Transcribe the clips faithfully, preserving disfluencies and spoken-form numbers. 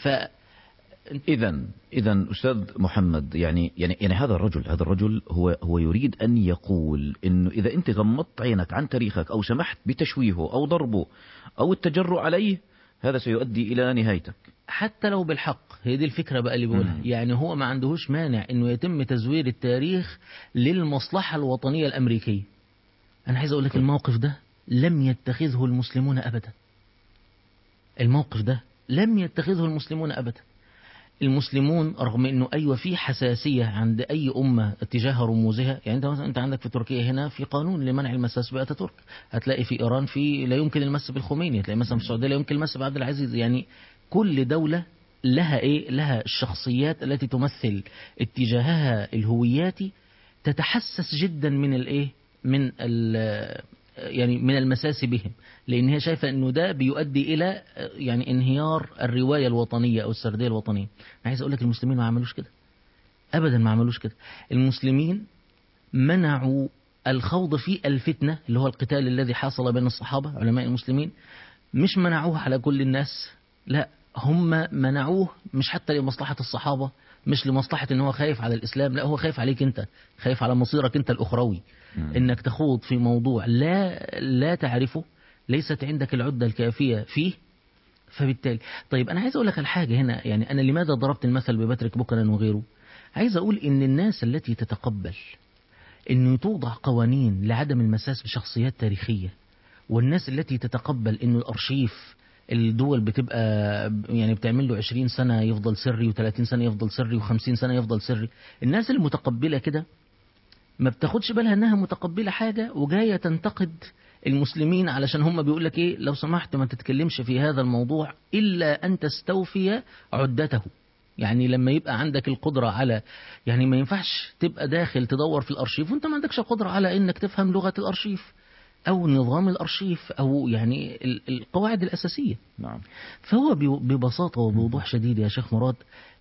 ف إذا إذا أستاذ محمد، يعني يعني يعني هذا الرجل هذا الرجل هو هو يريد أن يقول إنه إذا أنت غمضت عينك عن تاريخك أو سمحت بتشويهه أو ضربه أو التجرؤ عليه، هذا سيؤدي إلى نهايتك. حتى لو بالحق، هي دي الفكرة بقى اللي بقولها. يعني هو ما عندهوش مانع إنه يتم تزوير التاريخ للمصلحة الوطنية الأمريكية. أنا عايز أقول لك الموقف ده لم يتخذه المسلمون أبدا. الموقف ده لم يتخذه المسلمون أبدا. المسلمون رغم انه ايوه في حساسيه عند اي امه تجاه رموزها، يعني انت مثلا انت عندك في تركيا هنا في قانون لمنع المساس باتاتورك، هتلاقي في ايران في لا يمكن المس بالخميني، هتلاقي مثلا في السعوديه لا يمكن المس بعبد العزيز. يعني كل دوله لها ايه، لها الشخصيات التي تمثل اتجاهها الهوياتي تتحسس جدا من الايه، من ال يعني من المساس بهم، لان هي شايفه انه ده بيؤدي الى يعني انهيار الروايه الوطنيه او السرديه الوطنيه. انا عايز اقول لك المسلمين ما عملوش كده ابدا، ما عملوش كده. المسلمين منعوا الخوض في الفتنه اللي هو القتال الذي حصل بين الصحابه علماء المسلمين، مش منعوه على كل الناس، لا، هم منعوه مش حتى لمصلحه الصحابه، مش لمصلحه ان هو خايف على الاسلام، لا، هو خايف عليك انت، خايف على مصيرك انت الاخروي. انك تخوض في موضوع لا لا تعرفه، ليست عندك العدة الكافية فيه، فبالتالي طيب انا عايز اقول لك الحاجة هنا. يعني انا لماذا ضربت المثل بباتريك بوكنان وغيره؟ عايز اقول ان الناس التي تتقبل انه توضع قوانين لعدم المساس بشخصيات تاريخية، والناس التي تتقبل انه الارشيف الدول بتبقى يعني بتعمل له عشرين سنة يفضل سري وثلاثين سنة يفضل سري وخمسين سنة يفضل سري، الناس المتقبلة كده ما بتاخدش بالها انها متقبلة حاجة وجاية تنتقد المسلمين علشان هم بيقول لك ايه، لو سمحت ما تتكلمش في هذا الموضوع الا ان تستوفي عدته. يعني لما يبقى عندك القدرة على، يعني ما ينفعش تبقى داخل تدور في الارشيف وانت ما عندكش قدرة على انك تفهم لغة الارشيف او نظام الارشيف او يعني القواعد الاساسية. نعم. فهو ببساطة وبوضوح شديد يا شيخ مراد،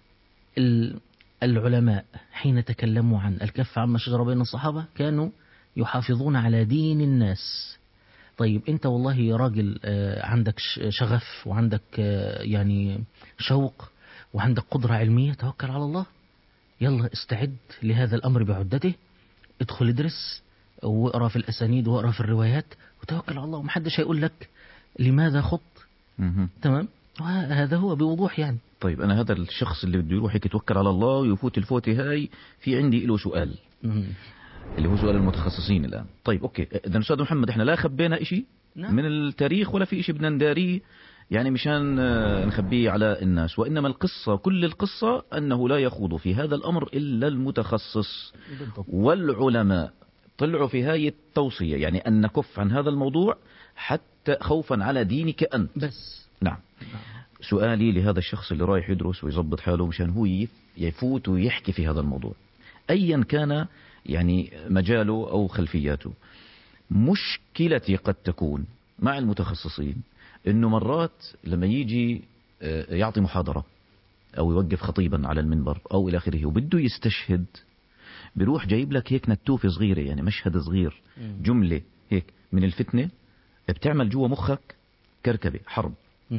العلماء حين تكلموا عن الكف عما شجر بين الصحابة كانوا يحافظون على دين الناس. طيب انت والله يا راجل عندك شغف وعندك يعني شوق وعندك قدرة علمية، توكل على الله، يلا استعد لهذا الأمر بعدته، ادخل ادرس واقرأ في الأسانيد واقرأ في الروايات وتوكل على الله، ومحدش هيقول لك لماذا خط. تمام، وهذا هو بوضوح. يعني طيب أنا هذا الشخص اللي بده يروح يتوكل على الله ويفوت الفوتة هاي، في عندي له سؤال مم. اللي هو سؤال المتخصصين الآن. طيب أوكي، إذا أستاذ محمد إحنا لا خبينا إشي نعم. من التاريخ ولا في إشي بدنا نداريه يعني مشان نخبيه على الناس، وإنما القصة كل القصة أنه لا يخوض في هذا الأمر إلا المتخصص بالضبط. والعلماء طلعوا في هاي التوصية، يعني أن نكف عن هذا الموضوع حتى خوفا على دينك أنت بس. نعم, نعم. سؤالي لهذا الشخص اللي رايح يدرس ويضبط حاله مشان هو يفوت ويحكي في هذا الموضوع أيا كان يعني مجاله أو خلفياته، مشكلتي قد تكون مع المتخصصين إنه مرات لما يجي يعطي محاضرة أو يوقف خطيبا على المنبر أو إلى آخره وبده يستشهد، بيروح جايب لك هيك نتوفة صغيرة، يعني مشهد صغير، جملة هيك من الفتنة بتعمل جوا مخك كركبة حرب.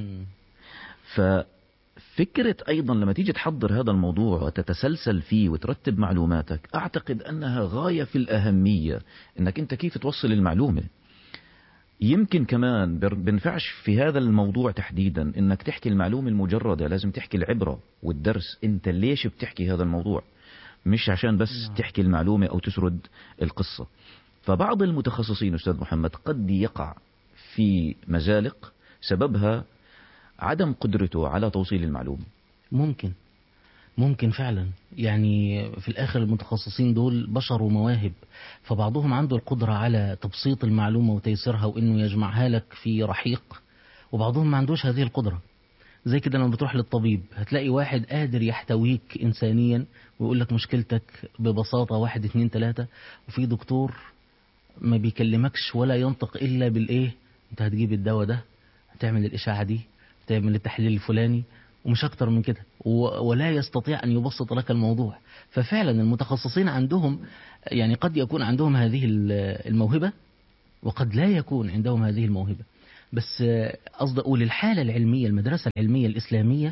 ففكرة أيضا لما تيجي تحضر هذا الموضوع وتتسلسل فيه وترتب معلوماتك، أعتقد أنها غاية في الأهمية أنك أنت كيف توصل المعلومة. يمكن كمان بنفعش في هذا الموضوع تحديدا أنك تحكي المعلومة المجردة، لازم تحكي العبرة والدرس، أنت ليش بتحكي هذا الموضوع، مش عشان بس تحكي المعلومة أو تسرد القصة. فبعض المتخصصين أستاذ محمد قد يقع في مزالق سببها عدم قدرته على توصيل المعلومة. ممكن ممكن فعلا، يعني في الآخر المتخصصين دول بشر ومواهب، فبعضهم عنده القدرة على تبسيط المعلومة وتيسيرها وإنه يجمعها لك في رحيق، وبعضهم ما عندوش هذه القدرة. زي كده لما بتروح للطبيب هتلاقي واحد قادر يحتويك إنسانيا ويقول لك مشكلتك ببساطة واحد اتنين تلاتة، وفي دكتور ما بيكلمكش ولا ينطق إلا بالإيه، أنت هتجيب الدواء ده، هتعمل الإشاعة دي، هتعمل التحليل الفلاني، ومش أكتر من كده، ولا يستطيع أن يبسط لك الموضوع. ففعلا المتخصصين عندهم يعني قد يكون عندهم هذه الموهبة وقد لا يكون عندهم هذه الموهبة. بس قصد أقول الحالة العلمية، المدرسة العلمية الإسلامية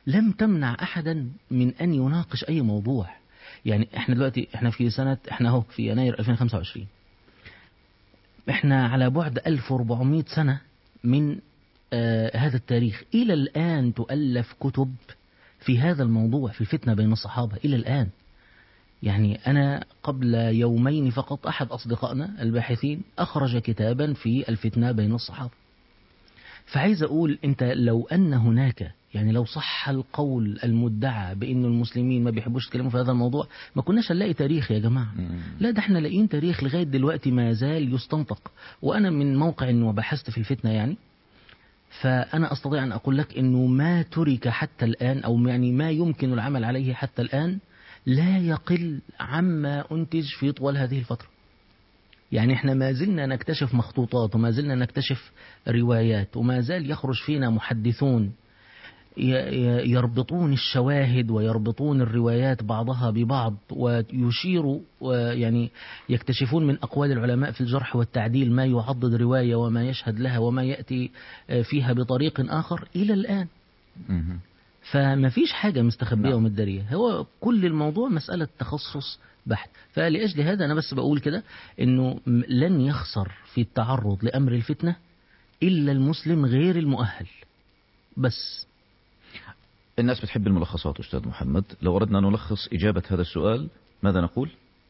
لم تمنع أحدا من أن يناقش أي موضوع. يعني احنا دلوقتي احنا في سنة احنا اهو في يناير ألفين وخمسة وعشرين، احنا على بعد ألف وأربعمائة سنة من آه هذا التاريخ. إلى الآن تؤلف كتب في هذا الموضوع، في الفتنة بين الصحابة إلى الآن. يعني أنا قبل يومين فقط أحد أصدقائنا الباحثين أخرج كتابا في الفتنة بين الصحابة. فعايز أقول أنت لو أن هناك، يعني لو صح القول المدعى بأن المسلمين ما بيحبوش يتكلموا في هذا الموضوع، ما كناش هنلاقي تاريخ يا جماعة. لا، ده احنا لاقيين تاريخ لغاية دلوقتي ما زال يستنطق. وأنا من موقع أنه بحثت في الفتنة يعني، فأنا أستطيع أن أقول لك أنه ما ترك حتى الآن، أو يعني ما يمكن العمل عليه حتى الآن، لا يقل عما أنتج في طوال هذه الفترة. يعني احنا ما زلنا نكتشف مخطوطات، وما زلنا نكتشف روايات، وما زال يخرج فينا محدثون يربطون الشواهد ويربطون الروايات بعضها ببعض، ويشيروا يعني يكتشفون من أقوال العلماء في الجرح والتعديل ما يعضد رواية وما يشهد لها وما يأتي فيها بطريق آخر إلى الآن. فما فيش حاجة مستخبية نعم. ومتدارية، هو كل الموضوع مسألة تخصص بحت. فلأجل هذا أنا بس بقول كده إنه لن يخسر في التعرض لأمر الفتنة إلا المسلم غير المؤهل بس. الناس بتحب الملخصات أستاذ محمد، لو أردنا نلخص إجابة هذا السؤال ماذا نقول؟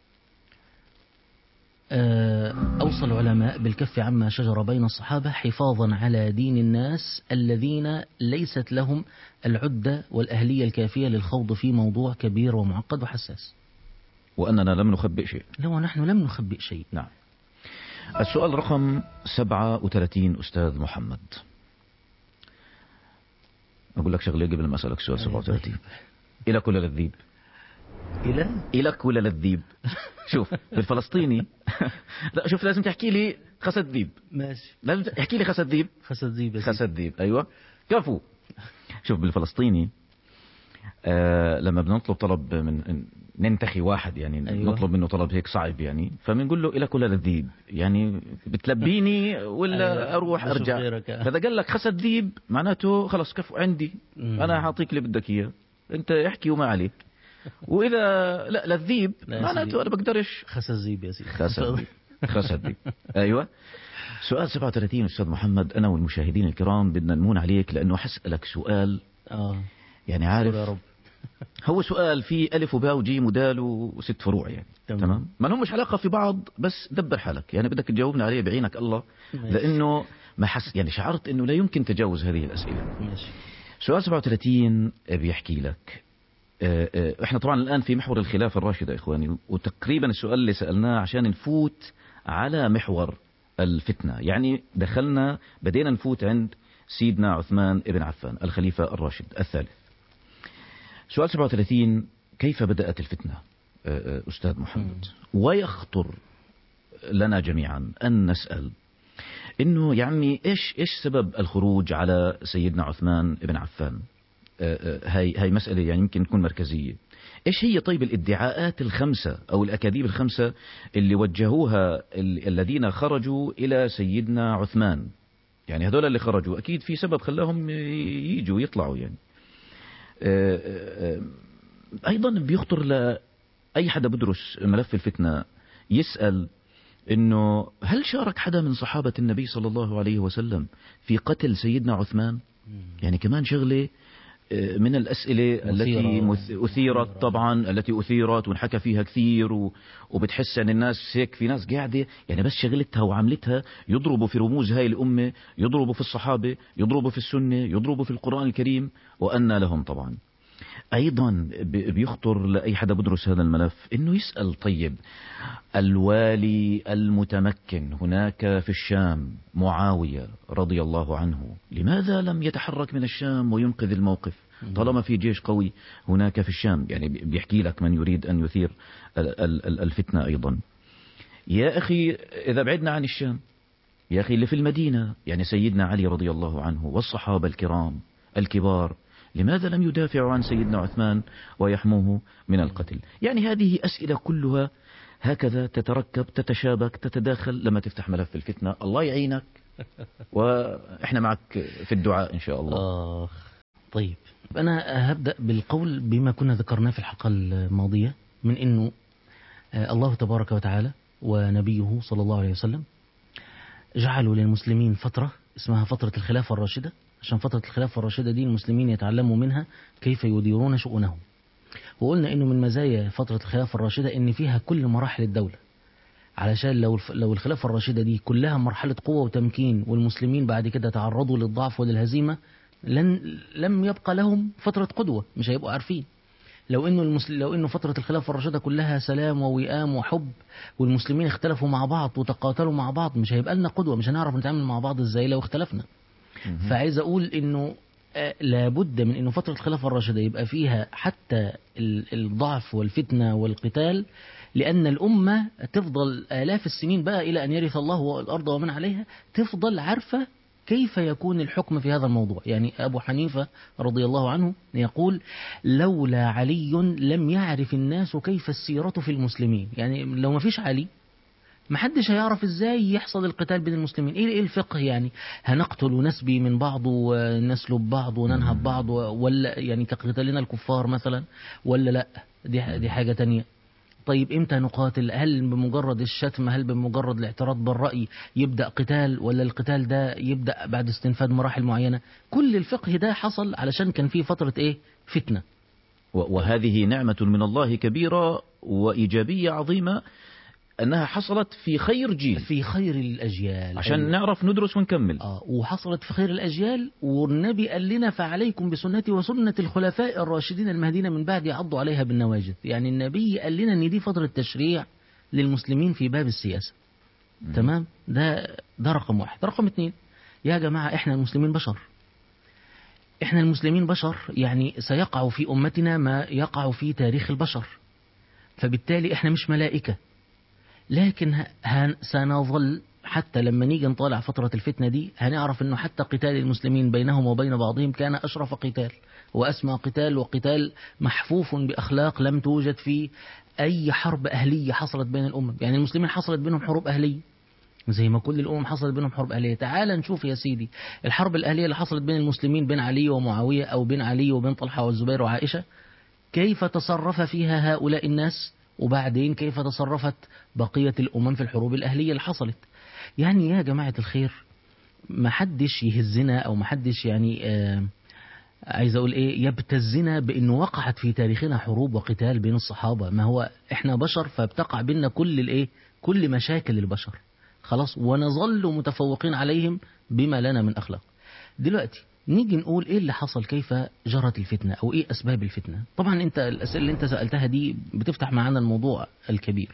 أوصى العلماء بالكف عما شجر بين الصحابة حفاظا على دين الناس الذين ليست لهم العدة والأهلية الكافية للخوض في موضوع كبير ومعقد وحساس، وأننا لم نخبئ شيء. لو نحن لم نخبئ شيء. نعم. السؤال رقم سبعة وثلاثين أستاذ محمد، أقول لك شغلة قبل ما أسألك سؤال سبعة وثلاثين. إلك ولا للذيب؟ إلى إلك ولا للذيب؟ شوف بالفلسطيني لا شوف لازم تحكي لي خسد ذيب. ماشي، لازم تحكي لي خسد ذيب. خسد ذيب خسد ذيب أيوة كفو. شوف بالفلسطيني آه لما بنطلب طلب من ننتخي واحد يعني أيوة. نطلب منه طلب هيك صعب يعني، فبنقول له إلك ولا للذيب؟ يعني بتلبيني ولا أيوة. أروح أرجع؟ فإذا قال لك خسد ذيب معناته خلص كفو عندي مم. أنا هعطيك اللي بدك إياه، أنت احكي وما عليك. وإذا لا للذيب معناته أنا بقدرش. خسد ذيب يا سيدي. خسد ذيب. خسد ذيب أيوة. سؤال سبعة وثلاثين أستاذ محمد، أنا والمشاهدين الكرام بدنا نمون عليك لأنه حسألك سؤال آه. يعني عارف يا رب. هو سؤال فيه ألف وباء وجيم ودال وست فروع يعني. تمام, تمام؟ ما لهمش علاقة في بعض، بس دبر حالك يعني بدك تجاوبنا عليه بعينك الله. ماشي. لأنه ما حس يعني شعرت أنه لا يمكن تجاوز هذه الأسئلة. ماشي. سؤال سبعة وثلاثين بيحكي لك احنا طبعا الآن في محور الخلافة الراشدة إخواني، وتقريبا السؤال اللي سألناه عشان نفوت على محور الفتنة، يعني دخلنا بدينا نفوت عند سيدنا عثمان ابن عفان الخليفة الراشد الثالث. سؤال سبعة وثلاثين، كيف بدأت الفتنة أستاذ محمد؟ ويخطر لنا جميعا أن نسأل إنه يعني إيش إيش سبب الخروج على سيدنا عثمان ابن عفان؟ هاي هاي مسألة يعني يمكن تكون مركزية. إيش هي طيب الادعاءات الخمسة أو الأكاذيب الخمسة اللي وجهوها الذين خرجوا إلى سيدنا عثمان؟ يعني هذول اللي خرجوا أكيد في سبب خلاهم ييجوا يطلعوا يعني. أيضا بيخطر لأي حدا بدرس ملف الفتنة يسأل إنه هل شارك حدا من صحابة النبي صلى الله عليه وسلم في قتل سيدنا عثمان؟ يعني كمان شغلة من الأسئلة التي أثيرت طبعا، التي أثيرت ونحكى فيها كثير، وبتحس أن الناس هيك في ناس قاعدة يعني بس شغلتها وعملتها يضربوا في رموز هاي الأمة، يضربوا في الصحابة، يضربوا في السنة، يضربوا في القرآن الكريم، وأن لهم طبعا. أيضا بيخطر لأي حدا بدرس هذا الملف إنه يسأل طيب الوالي المتمكن هناك في الشام معاوية رضي الله عنه لماذا لم يتحرك من الشام وينقذ الموقف طالما في جيش قوي هناك في الشام؟ يعني بيحكي لك من يريد أن يثير الفتنة. أيضا يا أخي إذا بعدنا عن الشام يا أخي اللي في المدينة يعني سيدنا علي رضي الله عنه والصحابة الكرام الكبار لماذا لم يدافعوا عن سيدنا عثمان ويحموه من القتل؟ يعني هذه أسئلة كلها هكذا تتركب تتشابك تتداخل لما تفتح ملف الفتنة. الله يعينك وإحنا معك في الدعاء إن شاء الله. آه طيب أنا هبدأ بالقول بما كنا ذكرناه في الحلقة الماضية من أنه الله تبارك وتعالى ونبيه صلى الله عليه وسلم جعلوا للمسلمين فترة اسمها فترة الخلافة الراشدة، عشان فترة الخلافة الراشدة دي المسلمين يتعلموا منها كيف يديرون شؤونهم. وقلنا أنه من مزايا فترة الخلافة الراشدة أن فيها كل مراحل الدولة، علشان لو لو الخلافة الراشدة دي كلها مرحلة قوة وتمكين والمسلمين بعد كده تعرضوا للضعف وللهزيمة لن لم يبقى لهم فترة قدوة، مش هيبقوا عارفين. لو انه المسل... لو انه فترة الخلافة الراشدة كلها سلام ووئام وحب والمسلمين اختلفوا مع بعض وتقاتلوا مع بعض، مش هيبقى لنا قدوة، مش هنعرف نتعامل مع بعض ازاي لو اختلفنا. فعايز اقول انه آه لابد من انه فترة الخلافة الراشدة يبقى فيها حتى الضعف والفتنة والقتال، لأن الأمة تفضل آلاف السنين بقى إلى أن يرث الله الأرض ومن عليها، تفضل عارفة كيف يكون الحكم في هذا الموضوع. يعني أبو حنيفة رضي الله عنه يقول لولا علي لم يعرف الناس كيف السيرة في المسلمين. يعني لو ما فيش علي ما حدش هيعرف ازاي يحصل القتال بين المسلمين. ايه الفقه؟ يعني هنقتل ونسبي من بعض ونسلب بعض وننهب بعض ولا يعني كقتالنا الكفار مثلا ولا لا؟ دي دي حاجة تانية. طيب امتى نقاتل؟ هل بمجرد الشتم؟ هل بمجرد الاعتراض بالرأي يبدأ قتال؟ ولا القتال ده يبدأ بعد استنفاد مراحل معينة؟ كل الفقه ده حصل علشان كان فيه فترة ايه؟ فتنة. وهذه نعمة من الله كبيرة وإيجابية عظيمة أنها حصلت في خير جيل، في خير الأجيال، عشان أيوة. نعرف ندرس ونكمل. آه وحصلت في خير الأجيال. والنبي قال لنا فعليكم بسنتي وسنة الخلفاء الراشدين المهديين من بعد يعضوا عليها بالنواجذ. يعني النبي قال لنا أن دي فترة تشريع للمسلمين في باب السياسة. م- تمام؟ ده ده رقم واحد. رقم اتنين، يا جماعة احنا المسلمين بشر. احنا المسلمين بشر، يعني سيقع في أمتنا ما يقع في تاريخ البشر، فبالتالي احنا مش ملائكة. لكن سنظل حتى لما نيجي نطالع فترة الفتنة دي هنعرف انه حتى قتال المسلمين بينهم وبين بعضهم كان اشرف قتال واسمى قتال، وقتال محفوف باخلاق لم توجد في اي حرب اهلية حصلت بين الامم. يعني المسلمين حصلت بينهم حروب اهلية زي ما كل الامم حصلت بينهم حروب اهلية. تعال نشوف يا سيدي الحرب الاهلية اللي حصلت بين المسلمين بين علي ومعاوية او بين علي وبين طلحة والزبير وعائشة، كيف تصرف فيها هؤلاء الناس، وبعدين كيف تصرفت بقية الأمم في الحروب الأهلية اللي حصلت. يعني يا جماعة الخير ما حدش يهزنا أو ما حدش يعني آه عايز أقول إيه يبتزنا بأنه وقعت في تاريخنا حروب وقتال بين الصحابة. ما هو إحنا بشر فبتقع بيننا كل الإيه كل مشاكل البشر خلاص، ونظل متفوقين عليهم بما لنا من أخلاق. دلوقتي نيجي نقول ايه اللي حصل، كيف جرت الفتنة او ايه اسباب الفتنة. طبعا انت الاسئلة اللي انت سألتها دي بتفتح معانا الموضوع الكبير.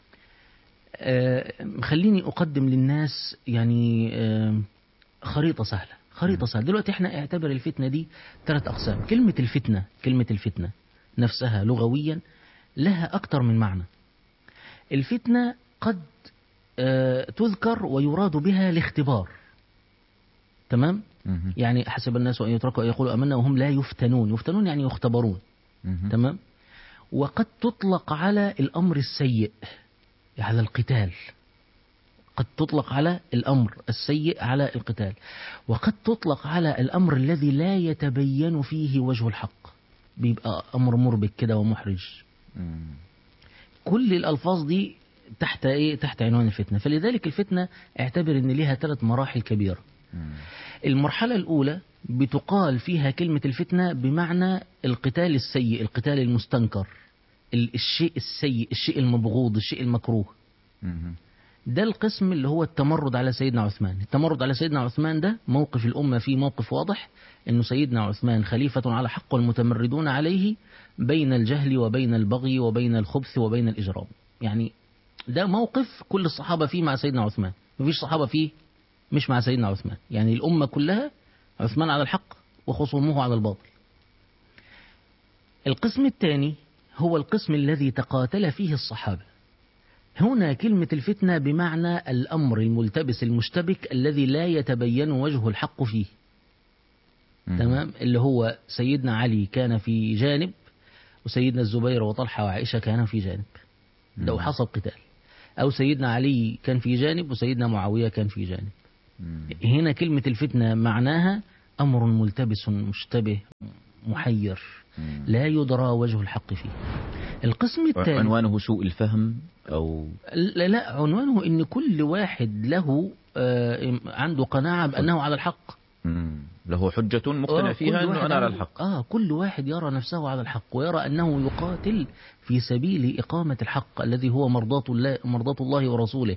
آه خليني اقدم للناس يعني آه خريطة سهلة خريطة سهلة. دلوقتي احنا اعتبر الفتنة دي ثلاث اقسام. كلمة الفتنة كلمة الفتنة نفسها لغويا لها اكتر من معنى. الفتنة قد آه تذكر ويراد بها الاختبار. تمام؟ يعني حسب الناس أن يتركوا أن يقولوا أمنا وهم لا يفتنون. يفتنون يعني يختبرون. تمام؟ وقد تطلق على الأمر السيء، على القتال. قد تطلق على الأمر السيء على القتال، وقد تطلق على الأمر الذي لا يتبين فيه وجه الحق، بيبقى أمر مربك كده ومحرج. كل الألفاظ دي تحت إيه؟ تحت عنوان الفتنة. فلذلك الفتنة اعتبر أن لها ثلاث مراحل كبيرة. المرحلة الأولى بتقال فيها كلمة الفتنة بمعنى القتال السيء، القتال المستنكر، الشيء السيء، الشيء المبغوض، الشيء المكروه. ده القسم اللي هو التمرد على سيدنا عثمان. التمرد على سيدنا عثمان ده موقف الأمة فيه موقف واضح، أنه سيدنا عثمان خليفة على حق والمتمردون عليه بين الجهل وبين البغي وبين الخبث وبين الإجرام. يعني ده موقف كل الصحابة فيه مع سيدنا عثمان، مفيش صحابة فيه مش مع سيدنا عثمان. يعني الأمة كلها عثمان على الحق وخصومه على الباطل. القسم الثاني هو القسم الذي تقاتل فيه الصحابة. هنا كلمة الفتنة بمعنى الأمر الملتبس المشتبك الذي لا يتبين وجه الحق فيه. تمام؟ اللي هو سيدنا علي كان في جانب وسيدنا الزبير وطلحة وعائشة كانوا في جانب، لو حصل قتال. أو سيدنا علي كان في جانب وسيدنا معاوية كان في جانب. هنا كلمة الفتنة معناها أمر ملتبس مشتبه محير لا يدرى وجه الحق فيه. القسم الثاني عنوانه سوء الفهم أو لا, لا عنوانه إن كل واحد له عنده قناعة بأنه على الحق، له حجة مقتنع فيها أنه أنا على الحق. آه كل واحد يرى نفسه على الحق ويرى أنه يقاتل في سبيل إقامة الحق الذي هو مرضاة الله, مرضاة الله ورسوله.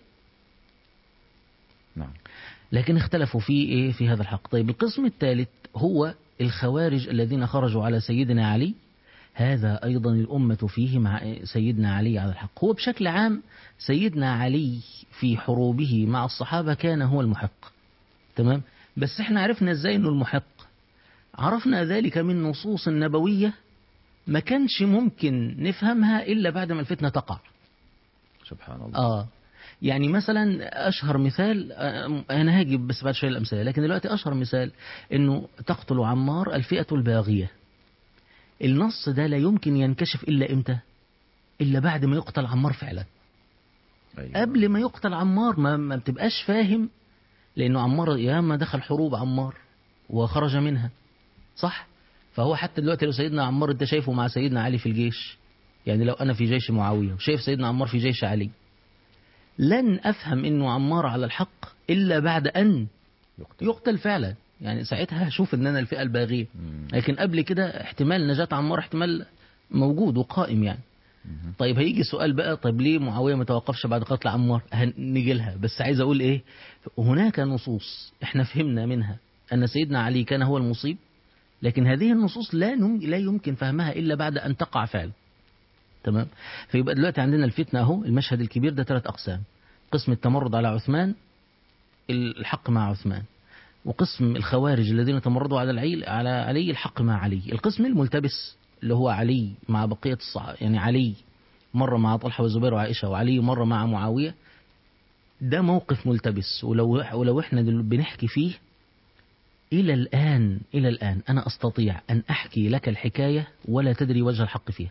نعم. لكن اختلفوا في إيه في هذا الحق. طيب القسم الثالث هو الخوارج الذين خرجوا على سيدنا علي. هذا أيضا الأمة فيه مع سيدنا علي على الحق. هو بشكل عام سيدنا علي في حروبه مع الصحابة كان هو المحق، تمام. بس احنا عرفنا ازاي انه المحق؟ عرفنا ذلك من نصوص نبوية ما كانش ممكن نفهمها إلا بعد ما الفتنة تقع. سبحان الله. آه يعني مثلا أشهر مثال، أنا هجيب بس بعد شوية الأمثلة، لكن دلوقتي أشهر مثال إنه تقتل عمار الفئة الباغية. النص ده لا يمكن ينكشف إلا إمتى؟ إلا بعد ما يقتل عمار فعلا. أيوة. قبل ما يقتل عمار ما, ما بتبقاش فاهم، لأنه عمار ياما دخل حروب عمار وخرج منها، صح؟ فهو حتى دلوقتي لو سيدنا عمار انت شايفه مع سيدنا علي في الجيش، يعني لو أنا في جيش معاوية وشايف سيدنا عمار في جيش علي، لن أفهم إنه عمار على الحق إلا بعد أن يقتل, يقتل فعلا. يعني ساعتها هشوف إن أنا الفئة الباغية، لكن قبل كده احتمال نجاة عمار احتمال موجود وقائم يعني. طيب هيجي سؤال بقى، طيب ليه معاوية ما توقفش بعد قتل عمار؟ هنيجي لها، بس عايز أقول إيه، هناك نصوص احنا فهمنا منها أن سيدنا علي كان هو المصيب، لكن هذه النصوص لا لا يمكن فهمها إلا بعد أن تقع فعلا، تمام. فيبقى دلوقتي عندنا الفتنة أهو، المشهد الكبير ده ثلاث أقسام: قسم التمرد على عثمان، الحق مع عثمان، وقسم الخوارج الذين تمردوا على العيل على علي، الحق مع علي. القسم الملتبس اللي هو علي مع بقية الصحابة، يعني علي مرة مع طلحة والزبير وعائشة، وعلي مرة مع معاوية، ده موقف ملتبس. ولو ولو احنا بنحكي فيه إلى الآن إلى الآن أنا أستطيع أن أحكي لك الحكاية ولا تدري وجه الحق فيها.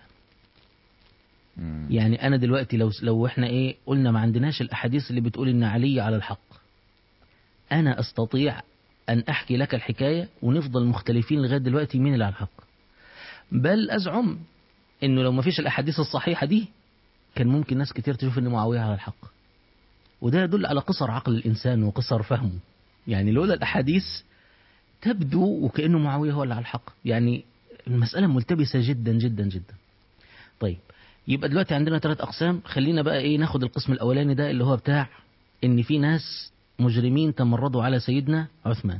يعني أنا دلوقتي لو لو احنا إيه قلنا ما عندناش الأحاديث اللي بتقول إن علي على الحق، أنا أستطيع أن أحكي لك الحكاية ونفضل مختلفين لغاية دلوقتي مين اللي على الحق. بل أزعم إنه لو ما فيش الأحاديث الصحيحة دي كان ممكن ناس كتير تشوف إن معاوية على الحق، وده يدل على قصر عقل الإنسان وقصر فهمه. يعني لولا الأحاديث تبدو وكأنه معاوية هو اللي على الحق. يعني المسألة ملتبسة جدا جدا جدا. طيب يبقى دلوقتي عندنا ثلاث أقسام. خلينا بقى إيه ناخد القسم الأولاني ده اللي هو بتاع إن في ناس مجرمين تمردوا على سيدنا عثمان.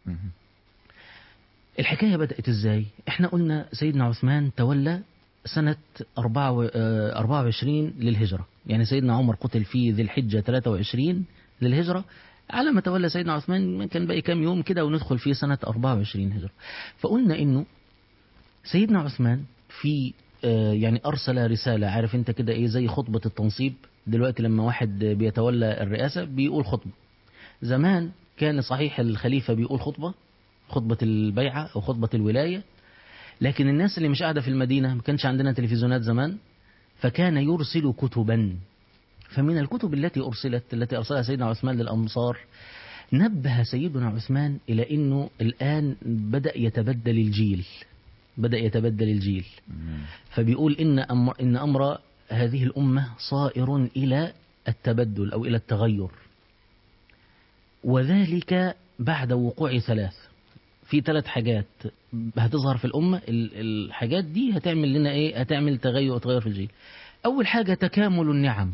الحكاية بدأت إزاي؟ إحنا قلنا سيدنا عثمان تولى سنة أربعة وعشرين للهجرة، يعني سيدنا عمر قتل في ذي الحجة ثلاثة وعشرين للهجرة. على ما تولى سيدنا عثمان كان باقي كام يوم كده وندخل في سنة أربعة وعشرين هجرة. فقلنا إنه سيدنا عثمان في يعني أرسل رسالة، عارف أنت كده إيه زي خطبة التنصيب. دلوقتي لما واحد بيتولى الرئاسة بيقول خطبة. زمان كان صحيح الخليفة بيقول خطبة، خطبة البيعة أو خطبة الولاية، لكن الناس اللي مش قاعدة في المدينة ما كانش عندنا تلفزيونات زمان، فكان يرسل كتبا. فمن الكتب التي أرسلت التي أرسلها سيدنا عثمان للأمصار نبه سيدنا عثمان إلى أنه الآن بدأ يتبدل الجيل بدأ يتبدل الجيل فبيقول إن أمر, إن أمر هذه الأمة صائر إلى التبدل أو إلى التغير، وذلك بعد وقوع ثلاث في ثلاث حاجات هتظهر في الأمة. الحاجات دي هتعمل لنا إيه؟ هتعمل تغير وتغير في الجيل. أول حاجة تكامل النعم.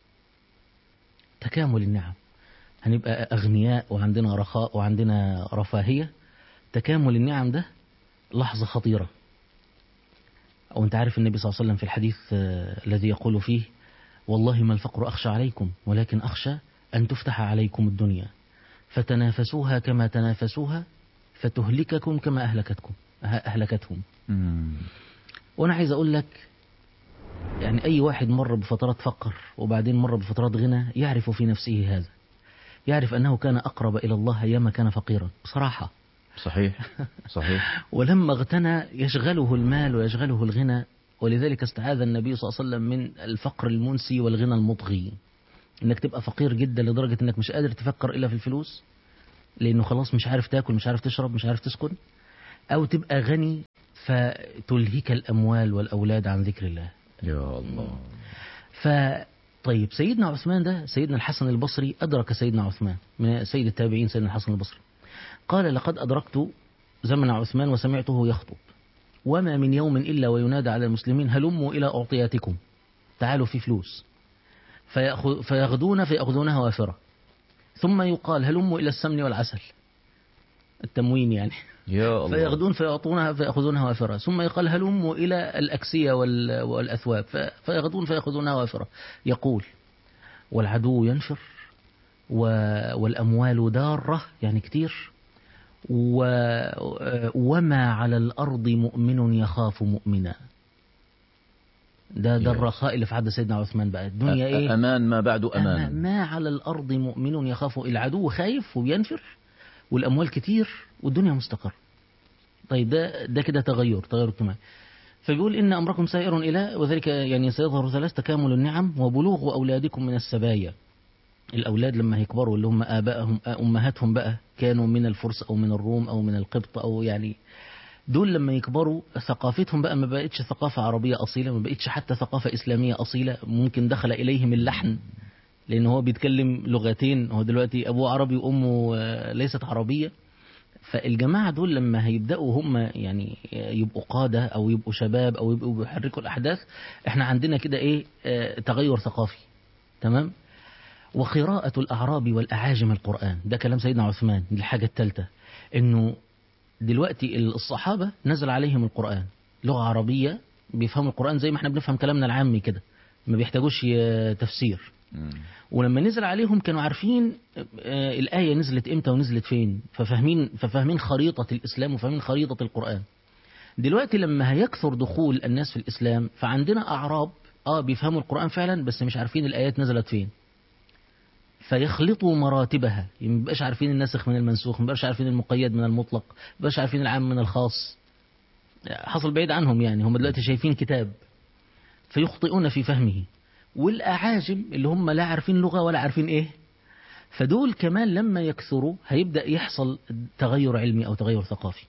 تكامل النعم، هنبقى أغنياء وعندنا رخاء وعندنا رفاهية. تكامل النعم ده لحظة خطيرة. أو أنت عارف النبي صلى الله عليه وسلم في الحديث الذي يقول فيه: والله ما الفقر أخشى عليكم ولكن أخشى أن تفتح عليكم الدنيا فتنافسوها كما تنافسوها فتهلككم كما أهلكتكم أهلكتهم. وأنا عايز أقول لك يعني أي واحد مر بفترات فقر وبعدين مر بفترات غنى يعرف في نفسه هذا، يعرف أنه كان أقرب إلى الله أيام كان فقيرا بصراحة. صحيح صحيح. ولما اغتنى يشغله المال ويشغله الغنى، ولذلك استعاذ النبي صلى الله عليه وسلم من الفقر المنسي والغنى المطغي. انك تبقى فقير جدا لدرجة انك مش قادر تفكر الا في الفلوس، لانه خلاص مش عارف تاكل مش عارف تشرب مش عارف تسكن، او تبقى غني فتلهك الأموال والأولاد عن ذكر الله. يا الله. ف طيب سيدنا عثمان ده، سيدنا الحسن البصري أدرك سيدنا عثمان من سيد التابعين، سيدنا الحسن البصري قال لقد أدركت زمن عثمان وسمعته يخطب وما من يوم إلا وينادى على المسلمين هلموا إلى أعطياتكم، تعالوا في فلوس، فيأخذ فيغدون فيأخذونها وافرة، ثم يقال هلموا إلى السمن والعسل، التموين يعني، يا الله. فيغدون فيعطونها فيأخذونها وافرة، ثم يقال هلموا إلى الأكسية والأثواب، فيغدون فيأخذونها وافرة. يقول والعدو ينفر والأموال دارة يعني كتير، وما على الأرض مؤمن يخاف مؤمنا. ده ده الرخاء اللي في عهد سيدنا عثمان. بقى الدنيا ايه؟ أمان ما بعد أمان. ما على الأرض مؤمن يخاف، العدو خايف وبينفر والأموال كتير والدنيا مستقر. طيب ده ده كده تغير تغير اجتماعي. فبيقول إن أمركم سائر إلى وذلك يعني سيظهر ثلاث: تكامل النعم وبلوغ أولادكم من السبايا. الأولاد لما هيكبروا اللي هم آبائهم أمهاتهم بقى كانوا من الفرس أو من الروم أو من القبط أو يعني دول لما يكبروا ثقافتهم بقى ما بقتش ثقافة عربية أصيلة، ما بقتش حتى ثقافة إسلامية أصيلة. ممكن دخل إليهم اللحن لأن هو بيتكلم لغتين، هو دلوقتي أبوه عربي وأمه ليست عربية. فالجماعة دول لما هيبدأوا هم يعني يبقوا قادة أو يبقوا شباب أو يبقوا بيحركوا الأحداث، احنا عندنا كده إيه اه تغير ثقافي. تمام. وقراءة الأعراب والأعاجم القرآن، ده كلام سيدنا عثمان. دي الحاجة الثالثة، إنه دلوقتي الصحابة نزل عليهم القرآن لغة عربية، بيفهموا القرآن زي ما احنا بنفهم كلامنا العامي كده، ما بيحتاجوش تفسير. ولما نزل عليهم كانوا عارفين الآية نزلت امتى ونزلت فين، ففاهمين ففاهمين خريطة الإسلام وفاهمين خريطة القرآن. دلوقتي لما هيكثر دخول الناس في الإسلام، فعندنا أعراب اه بيفهموا القرآن فعلا بس مش عارفين الآيات نزلت فين، فيخلطوا مراتبها، يعني ما بقاش عارفين الناسخ من المنسوخ، ما بقاش عارفين المقيد من المطلق، ما بقاش عارفين العام من الخاص. حصل بعيد عنهم، يعني هم دلوقتي شايفين كتاب فيخطئون في فهمه. والأعاجم اللي هم لا عارفين لغة ولا عارفين إيه، فدول كمان لما يكثروا هيبدأ يحصل تغير علمي أو تغير ثقافي.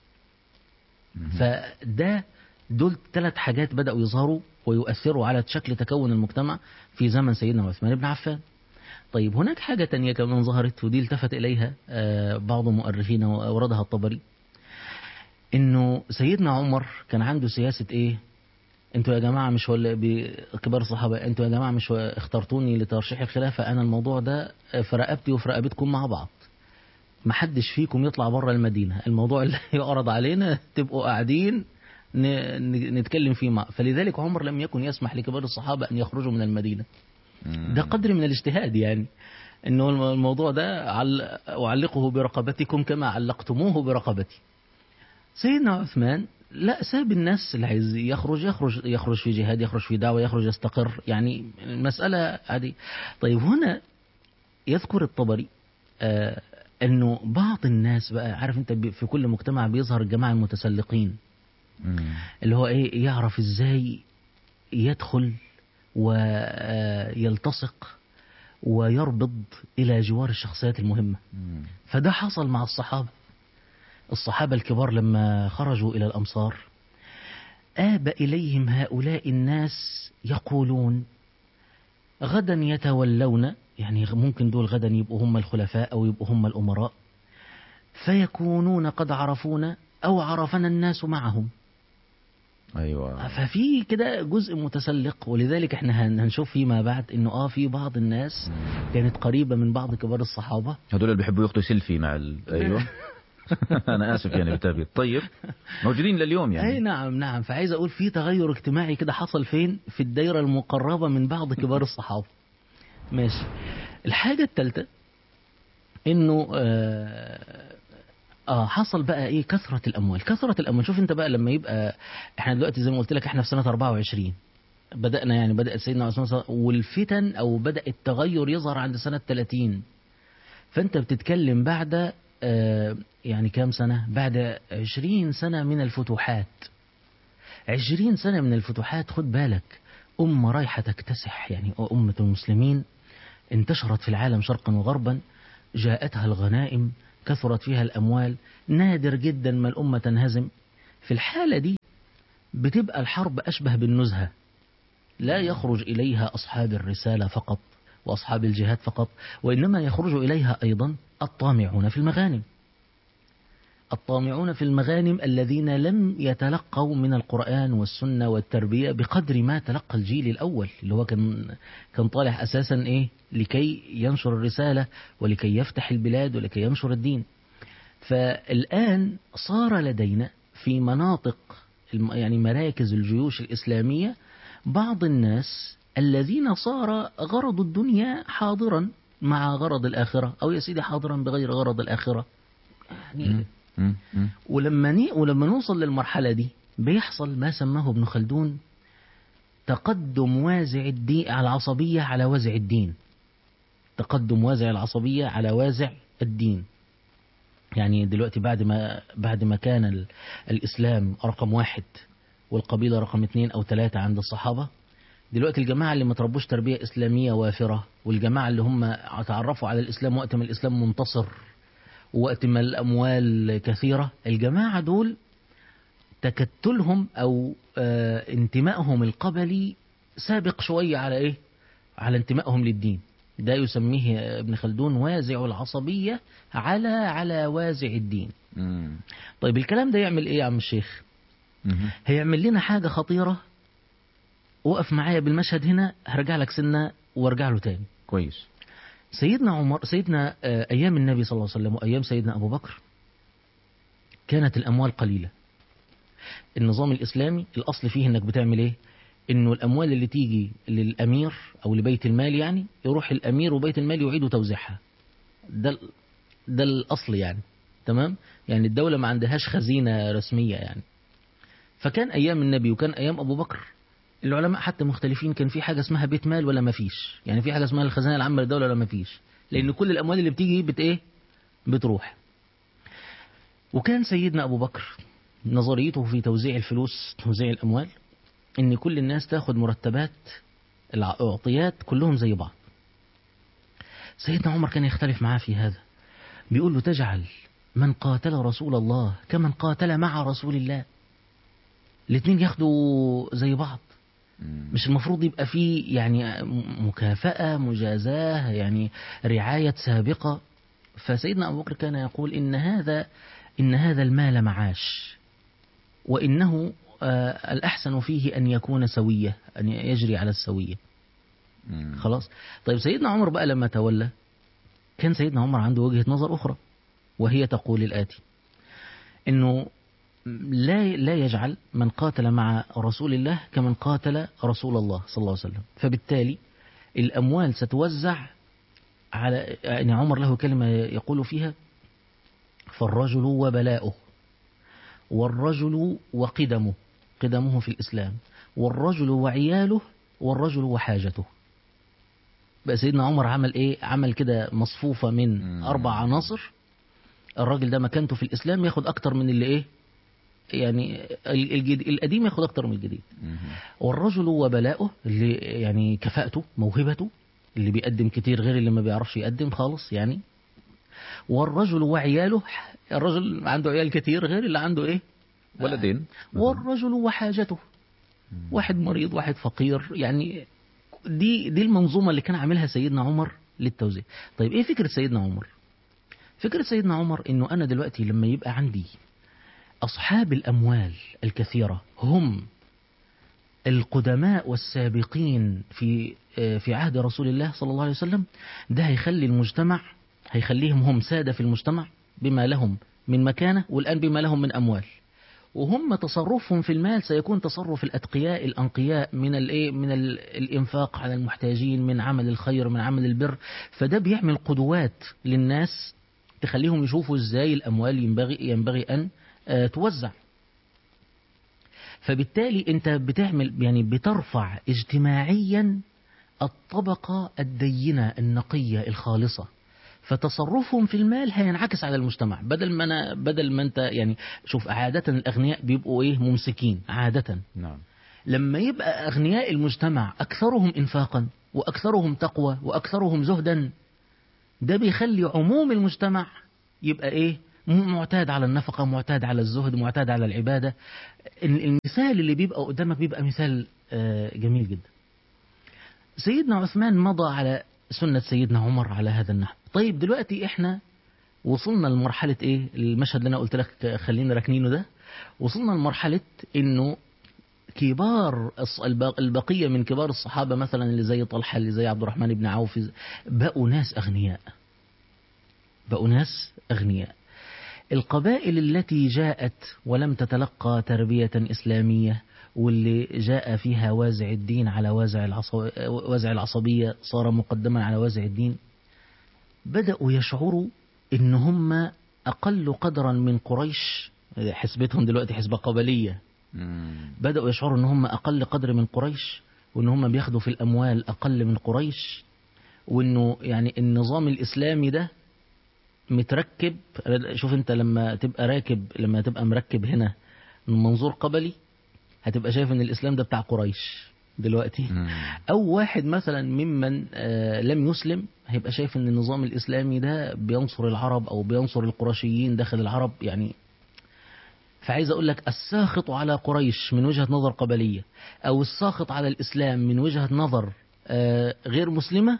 فده دول ثلاث حاجات بدأوا يظهروا ويؤثروا على شكل تكون المجتمع في زمن سيدنا عثمان بن عفان. طيب هناك حاجة تانية كمان ظهرت ودي التفت إليها بعض مؤرخين وأوردها الطبري، إنه سيدنا عمر كان عنده سياسة إيه؟ أنتوا يا جماعة مش ولا بكبار الصحابة، أنتوا يا جماعة مش اخترتوني لترشيح الخلافة، أنا الموضوع ده في رقبتي وفي رقبتكم مع بعض، محدش فيكم يطلع بره المدينة، الموضوع اللي يعرض علينا تبقوا قاعدين نتكلم فيه مع. فلذلك عمر لم يكن يسمح لكبار الصحابة أن يخرجوا من المدينة. ده قدر من الاجتهاد، يعني انه الموضوع ده أعلقه برقبتكم كما علقتموه برقبتي. سيدنا عثمان لا، ساب الناس اللي عايز يخرج يخرج يخرج في جهاد، يخرج في دعوة، يخرج يستقر، يعني المسألة عادي. طيب هنا يذكر الطبري آه انه بعض الناس بقى، عارف انت في كل مجتمع بيظهر الجماعة المتسلقين اللي هو ايه، يعرف ازاي يدخل ويلتصق ويربض إلى جوار الشخصيات المهمة. فده حصل مع الصحابة. الصحابة الكبار لما خرجوا إلى الأمصار آب إليهم هؤلاء الناس يقولون غدا يتولون، يعني ممكن دول غدا يبقوا هم الخلفاء أو يبقوا هم الأمراء، فيكونون قد عرفونا أو عرفنا الناس معهم. أيوة. ففي كده جزء متسلق، ولذلك احنا هنشوف فيما بعد انه اه في بعض الناس كانت قريبة من بعض كبار الصحابة، هذول اللي بيحبوا ياخذوا سيلفي مع ال... ايوه انا اسف يعني بالتعبير. طيب موجودين لليوم يعني. اي نعم نعم. فعايز اقول في تغير اجتماعي كده حصل فين؟ في الدائرة المقربة من بعض كبار الصحابة. ماشي. الحاجة الثالثة انه آه اه حصل بقى ايه؟ كثرة الاموال. كثرة الاموال. شوف انت بقى لما يبقى احنا دلوقتي زي ما قلت لك احنا في سنة أربعة وعشرين بدأنا، يعني بدأ سيدنا عثمان، والفتن او بدأ التغير يظهر عند سنة ثلاثين. فانت بتتكلم بعد آه يعني كام سنة؟ بعد عشرين سنة من الفتوحات. عشرين سنة من الفتوحات. خد بالك أمة رايحة تكتسح، يعني أمة المسلمين انتشرت في العالم شرقا وغربا، جاءتها الغنائم، كثرت فيها الأموال، نادر جدا ما الأمة تنهزم. في الحالة دي بتبقى الحرب أشبه بالنزهة، لا يخرج إليها أصحاب الرسالة فقط وأصحاب الجهاد فقط، وإنما يخرج إليها أيضا الطامعون في المغانم. الطامعون في المغانم الذين لم يتلقوا من القرآن والسنة والتربية بقدر ما تلقى الجيل الأول، اللي هو كان كان طالع أساسا إيه لكي ينشر الرسالة ولكي يفتح البلاد ولكي ينشر الدين. فالآن صار لدينا في مناطق يعني مراكز الجيوش الإسلامية بعض الناس الذين صار غرض الدنيا حاضرا مع غرض الآخرة، أو يا سيدي حاضرا بغير غرض الآخرة يعني. ولما ني ولما نوصل للمرحلة دي بيحصل ما سماه ابن خلدون تقدم وازع الدين على العصبية على وازع الدين. تقدم وازع العصبية على وازع الدين. يعني دلوقتي بعد ما بعد ما كان ال... الإسلام رقم واحد والقبيلة رقم اثنين أو ثلاثة عند الصحابة، دلوقتي الجماعة اللي ما تربوش تربية إسلامية وافرة، والجماعة اللي هم تعرفوا على الإسلام وقت ما الإسلام منتصر وقت ما الأموال كثيرة، الجماعة دول تكتلهم أو آه انتمائهم القبلي سابق شوية على إيه؟ على انتمائهم للدين. ده يسميه ابن خلدون وازع العصبية على على وازع الدين. مم. طيب الكلام ده يعمل إيه يا عم الشيخ؟ مم. هيعمل لنا حاجة خطيرة. وقف معايا بالمشهد هنا، هرجع لك سنة وارجع له تاني. كويس. سيدنا عمر سيدنا أيام النبي صلى الله عليه وسلم وأيام سيدنا أبو بكر كانت الأموال قليلة. النظام الإسلامي الأصل فيه إنك بتعمل إيه؟ إنه الأموال اللي تيجي للأمير أو لبيت المال يعني يروح الأمير وبيت المال يعيدوا توزيعها. ده ده الأصل يعني. تمام؟ يعني الدولة ما عندهاش خزينة رسمية يعني. فكان أيام النبي وكان أيام أبو بكر العلماء حتى مختلفين، كان في حاجة اسمها بيت مال ولا ما فيش؟ يعني في حاجة اسمها الخزانة العامة للدولة ولا ما فيش؟ لأن كل الأموال اللي بتيجي بت إيه؟ بتروح. وكان سيدنا أبو بكر نظريته في توزيع الفلوس، توزيع الأموال، إن كل الناس تاخد مرتبات الأعطيات كلهم زي بعض. سيدنا عمر كان يختلف معاه في هذا، بيقول له تجعل من قاتل رسول الله كمن قاتل مع رسول الله، الاثنين ياخدوا زي بعض. مش المفروض يبقى فيه يعني مكافأة مجازاة يعني رعاية سابقة؟ فسيدنا أبو بكر كان يقول إن هذا إن هذا المال معاش، وإنه آه الأحسن فيه أن يكون سوية، أن يجري على السوية. خلاص. طيب سيدنا عمر بقى لما تولى، كان سيدنا عمر عنده وجهة نظر أخرى، وهي تقول الآتي: إنه لا لا يجعل من قاتل مع رسول الله كمن قاتل رسول الله صلى الله عليه وسلم. فبالتالي الأموال ستوزع على، يعني عمر له كلمة يقول فيها: فالرجل وبلاؤه، والرجل وقدمه، قدمه في الإسلام، والرجل وعياله، والرجل وحاجته. بقى سيدنا عمر عمل إيه؟ عمل كده مصفوفة من أربع عناصر. الراجل ده مكانته في الإسلام ياخد أكتر من اللي إيه؟ يعني الجديد القديم ياخد أكتر من الجديد. والرجل وبلاؤه، اللي يعني كفاءته موهبته، اللي بيقدم كتير غير اللي ما بيعرفش يقدم خالص يعني. والرجل وعياله، الرجل عنده عيال كتير غير اللي عنده ايه؟ ولدين. والرجل وحاجته، واحد مريض واحد فقير يعني. دي دي المنظومة اللي كان عاملها سيدنا عمر للتوزيع. طيب ايه فكرة سيدنا عمر؟ فكرة سيدنا عمر انه انا دلوقتي لما يبقى عندي أصحاب الأموال الكثيرة هم القدماء والسابقين في في عهد رسول الله صلى الله عليه وسلم، ده هيخلي المجتمع، هيخليهم هم سادة في المجتمع بما لهم من مكانة، والآن بما لهم من أموال. وهم تصرفهم في المال سيكون تصرف الأتقياء الأنقياء من الإيه من الإنفاق على المحتاجين، من عمل الخير، من عمل البر. فده بيعمل قدوات للناس تخليهم يشوفوا إزاي الأموال ينبغي ينبغي أن توزع. فبالتالي انت بتعمل يعني بترفع اجتماعيا الطبقة الدينة النقية الخالصة، فتصرفهم في المال هينعكس على المجتمع. بدل ما أنا بدل ما انت يعني شوف، عادة الأغنياء بيبقوا ايه؟ ممسكين عادة. نعم. لما يبقى أغنياء المجتمع أكثرهم إنفاقا وأكثرهم تقوى وأكثرهم زهدا، ده بيخلي عموم المجتمع يبقى ايه؟ معتاد على النفقة، معتاد على الزهد، معتاد على العبادة. المثال اللي بيبقى قدامك بيبقى مثال جميل جدا. سيدنا عثمان مضى على سنة سيدنا عمر على هذا النحو. طيب دلوقتي احنا وصلنا لمرحلة ايه؟ المشهد اللي انا قلت لك خلينا راكنينه ده، وصلنا لمرحلة انه كبار البقية من كبار الصحابة مثلا اللي زي طلحة، اللي زي عبد الرحمن بن عوف، بقوا ناس أغنياء، بقوا ناس أغنياء. القبائل التي جاءت ولم تتلقى تربية إسلامية، واللي جاء فيها وازع الدين على وازع العصب... وازع العصبية صار مقدما على وازع الدين، بدأوا يشعروا إن هم أقل قدرا من قريش. حسبتهم دلوقتي حسبة قبلية. بدأوا يشعروا ان هم اقل قدر من قريش، وان هم بياخدوا في الاموال اقل من قريش، وانه يعني النظام الاسلامي ده متركب. شوف انت لما تبقى راكب، لما تبقى مركب هنا من منظور قبلي، هتبقى شايف ان الاسلام ده بتاع قريش دلوقتي. او واحد مثلا ممن آه لم يسلم هيبقى شايف ان النظام الاسلامي ده بينصر العرب او بينصر القرشيين داخل العرب يعني. فعايز أقول لك الساخط على قريش من وجهة نظر قبلية، أو الساخط على الإسلام من وجهة نظر غير مسلمة،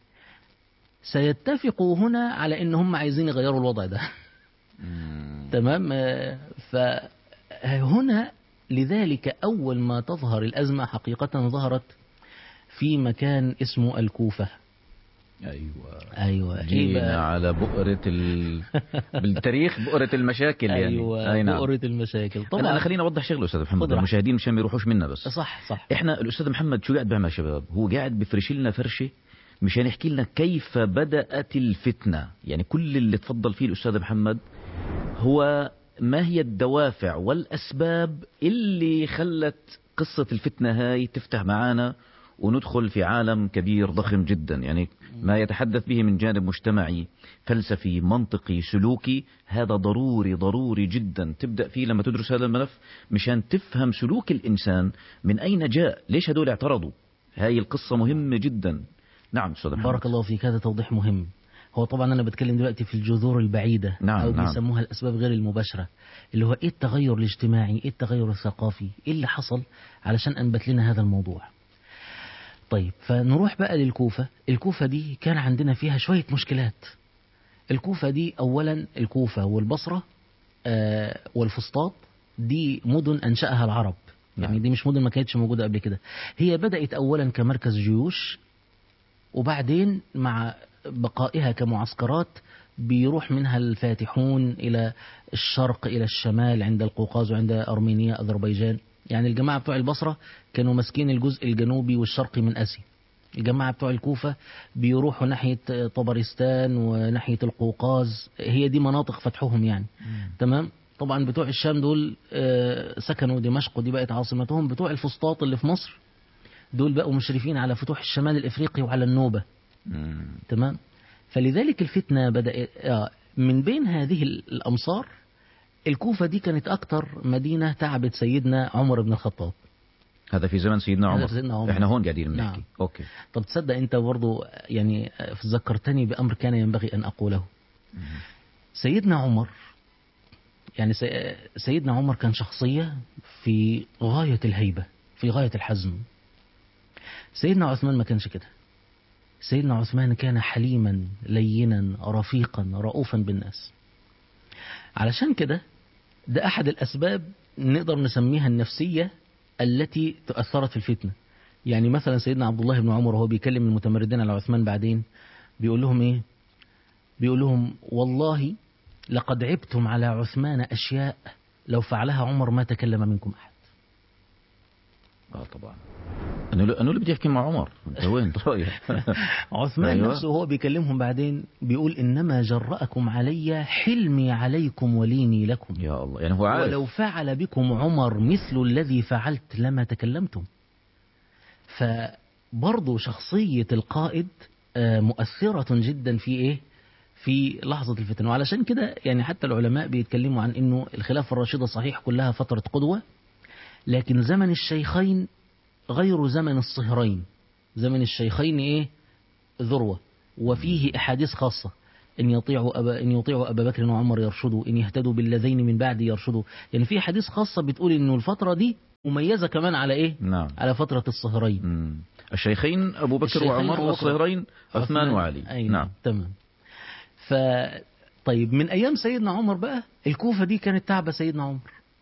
سيتفقوا هنا على إن هم عايزين يغيروا الوضع ده. تمام. فهنا لذلك أول ما تظهر الأزمة حقيقة ظهرت في مكان اسمه الكوفة. أيوة أيوة جينا إيه على بؤرة ال... بالتاريخ بؤرة المشاكل يعني. أيوة أي نعم. بؤرة المشاكل. طبعا أنا, أنا خليني أوضح شغله أستاذ محمد، المشاهدين مشان ما يروحوش منا بس. صح صح. إحنا الأستاذ محمد شو قاعد بيعمل يا شباب؟ هو قاعد بفرش لنا فرشة مشان يحكي لنا كيف بدأت الفتنة. يعني كل اللي تفضل فيه الأستاذ محمد هو ما هي الدوافع والأسباب اللي خلت قصة الفتنة هاي تفتح معانا وندخل في عالم كبير ضخم جدا. يعني ما يتحدث به من جانب مجتمعي فلسفي منطقي سلوكي، هذا ضروري ضروري جدا تبدأ فيه لما تدرس هذا الملف، مشان تفهم سلوك الإنسان من أين جاء، ليش هدول اعترضوا. هاي القصة مهمة جدا. نعم أستاذ محمد. بارك الله فيك، هذا توضيح مهم. هو طبعا أنا بتكلم دلوقتي في الجذور البعيدة. نعم أو نعم. بيسموها الأسباب غير المباشرة، اللي هو إيه التغير الاجتماعي، إيه التغير الثقافي، إيه اللي حصل علشان أنبت لنا هذا الموضوع. طيب فنروح بقى للكوفة. الكوفة دي كان عندنا فيها شوية مشكلات. الكوفة دي أولا الكوفة والبصرة آه والفسطاط دي مدن أنشأها العرب. يعني نعم. دي مش مدن ما كانتش موجودة قبل كده. هي بدأت أولا كمركز جيوش، وبعدين مع بقائها كمعسكرات بيروح منها الفاتحون إلى الشرق إلى الشمال عند القوقاز وعند أرمينيا أذربيجان. يعني الجماعة بتوع البصرة كانوا ماسكين الجزء الجنوبي والشرقي من آسيا. الجماعة بتوع الكوفة بيروحوا ناحية طبرستان وناحية القوقاز، هي دي مناطق فتحهم يعني. مم. تمام. طبعا بتوع الشام دول سكنوا دمشق ودي بقت عاصمتهم. بتوع الفسطاط اللي في مصر دول بقوا مشرفين على فتوح الشمال الإفريقي وعلى النوبة. مم. تمام. فلذلك الفتنة بدأ من بين هذه الأمصار. الكوفة دي كانت أكتر مدينة تعبت سيدنا عمر بن الخطاب. هذا في زمن سيدنا عمر. سيدنا عمر. احنا هون قاعدين بنحكي. نعم. اوكي. طب تصدق انت برضو يعني ذكرتني بأمر كان ينبغي أن أقوله. مم. سيدنا عمر يعني سيدنا عمر كان شخصية في غاية الهيبة، في غاية الحزم. سيدنا عثمان ما كانش كده. سيدنا عثمان كان حليما لينا رفيقا رؤوفا بالناس. علشان كده ده أحد الأسباب نقدر نسميها النفسية التي تأثرت في الفتنة. يعني مثلا سيدنا عبد الله بن عمر وهو بيكلم المتمردين على عثمان بعدين بيقول لهم إيه؟ بيقول لهم والله لقد عبتم على عثمان أشياء لو فعلها عمر ما تكلم منكم أحد. آه طبعا. أنا أنا اللي بدي أحكي مع عمر. أنت وين رايح؟ عثمان أيوة. نفسه هو بيكلمهم بعدين بيقول إنما جرأكم علي حلمي عليكم وليني لكم. يا الله. يعني هو عارف. ولو فعل بكم عمر مثل الذي فعلت لما تكلمتم. فبرضو شخصية القائد مؤثرة جدا في إيه؟ في لحظة الفتن. وعلشان كده يعني حتى العلماء بيتكلموا عن إنه الخلافة الراشدة صحيح كلها فترة قدوة، لكن زمن الشيخين غير زمن الصهرين. زمن الشيخين إيه؟ ذروة، وفيه أحاديث خاصة. إن يطيعوا أبا إن يطيعوا أبا بكر وعمر يرشدوا، إن يهتدوا باللذين من بعد يرشدوا. يعني في حديث خاصة بتقول إنه الفترة دي مميزة كمان على إيه؟ نعم. على فترة الصهرين. مم. الشيخين أبو بكر الشيخين وعمر، أبو بكر والصهرين عثمان وعلي. أي نعم. تمام. ف طيب من أيام سيدنا عمر بقى الكوفة دي كانت تعبة سيدنا عمر،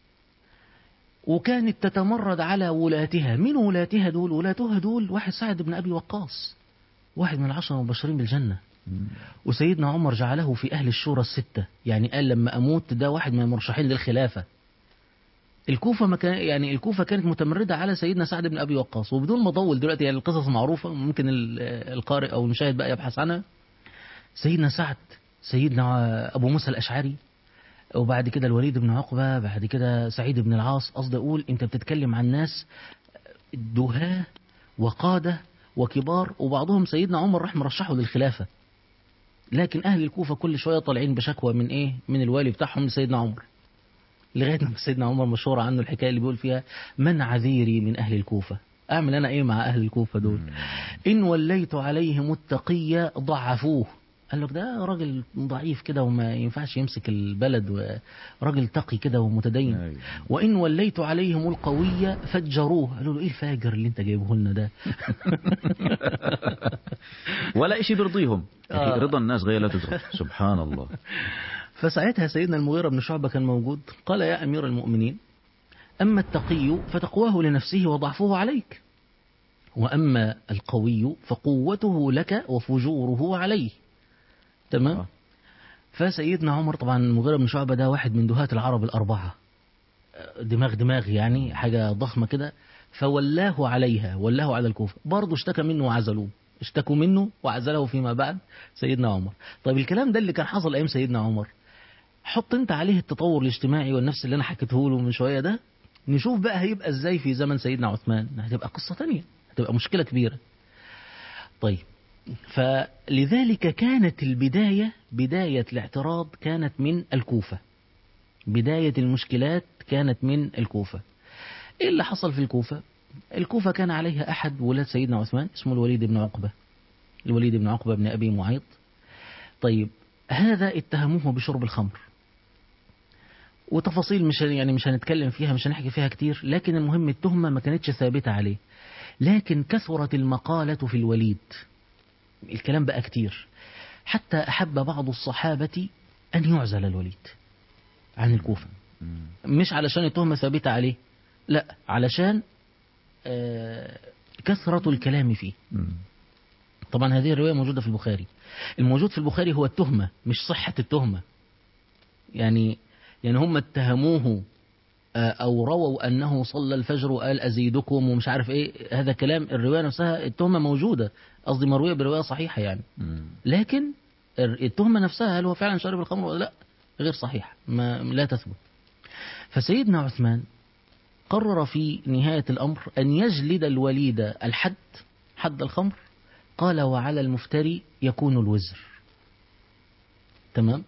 وكانت تتمرد على ولاتها. مين ولاتها دول؟ ولاتها دول واحد سعد بن أبي وقاص، واحد من العشرة المبشرين بالجنة. وسيدنا عمر جعله في أهل الشورى الستة، يعني قال لما أموت ده واحد من المرشحين للخلافة. الكوفة ما كان يعني الكوفة كانت متمردة على سيدنا سعد بن أبي وقاص. وبدون ما أطول دلوقتي، يعني القصص معروفة، ممكن القارئ أو المشاهد بقى يبحث عنها. سيدنا سعد، سيدنا أبو موسى الأشعري، وبعد كده الوليد بن عقبة، بعد كده سعيد بن العاص. قصدي أقول أنت بتتكلم عن ناس دهاة وقادة وكبار، وبعضهم سيدنا عمر راح مرشحه للخلافة. لكن أهل الكوفة كل شوية طالعين بشكوى من إيه؟ من الوالي بتاعهم لسيدنا عمر، لغاية ما سيدنا عمر مشهور عنه الحكاية اللي بيقول فيها: من عذيري من أهل الكوفة؟ أعمل أنا إيه مع أهل الكوفة دول؟ إن وليت عليهم التقية ضعفوه. قال لك ده راجل ضعيف كده وما ينفعش يمسك البلد، وراجل تقي كده ومتدين. وإن وليت عليهم القوية فجروه. قالوا له إيه الفاجر اللي أنت جايبه لنا ده؟ ولا إشي برضيهم. آه. رضا الناس غير لا تدرك. سبحان الله. فساعتها سيدنا المغيرة بن شعبة كان موجود، قال: يا أمير المؤمنين، أما التقي فتقواه لنفسه وضعفه عليك، وأما القوي فقوته لك وفجوره عليه. تمام. آه. فسيدنا عمر طبعا المغيرة بن شعبة ده واحد من دهاة العرب الأربعة، دماغ دماغ يعني حاجة ضخمة كده. فولاه عليها، ولاه على الكوفة. برضه اشتكى منه وعزلوه، اشتكوا منه وعزله فيما بعد سيدنا عمر. طيب الكلام ده اللي كان حصل أيام سيدنا عمر، حط انت عليه التطور الاجتماعي والنفس اللي انا حكيته له من شوية ده، نشوف بقى هيبقى ازاي في زمن سيدنا عثمان. هتبقى قصة تانية، هتبقى مشكلة كبيرة. طيب، فلذلك كانت البداية، بداية الاعتراض كانت من الكوفة، بداية المشكلات كانت من الكوفة. ايه اللي حصل في الكوفة؟ الكوفة كان عليها أحد ولاد سيدنا عثمان اسمه الوليد بن عقبة، الوليد بن عقبة بن أبي معيط. طيب هذا اتهموه بشرب الخمر، وتفاصيل مش يعني مش هنتكلم فيها، مش هنحكي فيها كتير، لكن المهم التهمة ما كانتش ثابتة عليه. لكن كثرت المقالة في الوليد، الكلام بقى كتير، حتى أحب بعض الصحابة أن يعزل الوليد عن الكوفة. مش علشان التهمة ثابتة عليه، لا، علشان آه كثرة الكلام فيه. طبعا هذه الرواية موجودة في البخاري. الموجود في البخاري هو التهمة مش صحة التهمة. يعني يعني هم اتهموه أو رووا أنه صلى الفجر وقال أزيدكم ومش عارف إيه، هذا كلام. الرواية نفسها التهمة موجودة، قصدي مروية برواية صحيحة يعني، لكن التهمة نفسها هل هو فعلا شارب الخمر ولا لا غير صحيح، ما لا تثبت. فسيدنا عثمان قرر في نهاية الأمر أن يجلد الوليد الحد، حد الخمر. قال: وعلى المفتري يكون الوزر. تمام.